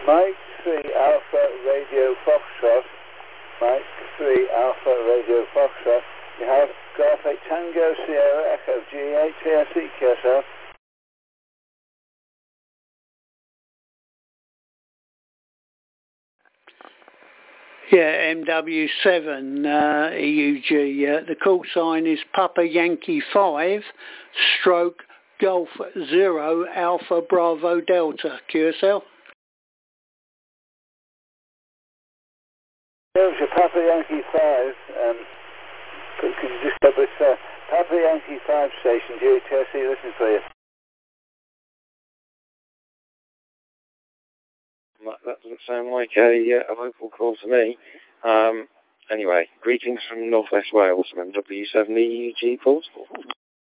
Mike 3 Alpha Radio Foxtrot. Mike 3 Alpha Radio Foxtrot. You have Golf 8 Tango Sierra Echo G8 TSE QSL. Yeah, MW7 EUG. The call sign is Papa Yankee 5 stroke Golf 0 Alpha Bravo Delta QSL. There's your Papa Yankee 5. Could you just double it? Papa Yankee 5 station, GTSC, listen for you. That doesn't sound like a local call to me. Anyway, greetings from North West Wales, from MW7 EUG Port.